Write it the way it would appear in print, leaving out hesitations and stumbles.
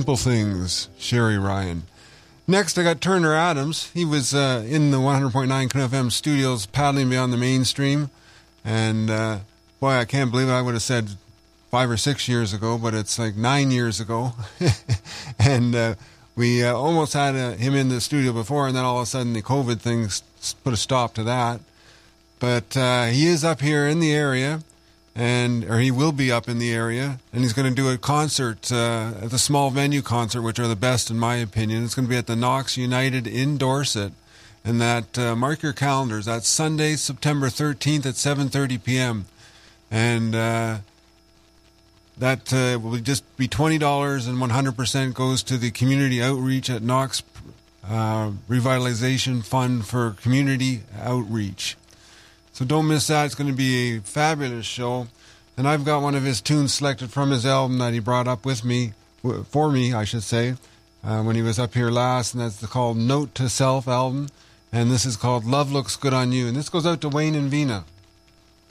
Simple Things, Sherry Ryan. Next, I got Turner Adams. He was in the 100.9 KFM studios, paddling beyond the mainstream. And, boy, I can't believe it. I would have said 5 or 6 years ago, but it's like 9 years ago. And we almost had him in the studio before, and then all of a sudden the COVID thing put a stop to that. But he is up here in the area, or he will be up in the area, and he's going to do a concert, at the small venue concert, which are the best in my opinion. It's going to be at the Knox United in Dorset, and that, mark your calendars, that's Sunday, September 13th at 7:30 p.m. And that will just be $20, and 100% goes to the community outreach at Knox Revitalization Fund for Community Outreach. So don't miss that. It's going to be a fabulous show. And I've got one of his tunes selected from his album that he brought up with me, for me, I should say, when he was up here last, and that's called Note to Self album. And this is called Love Looks Good on You. And this goes out to Wayne and Vina.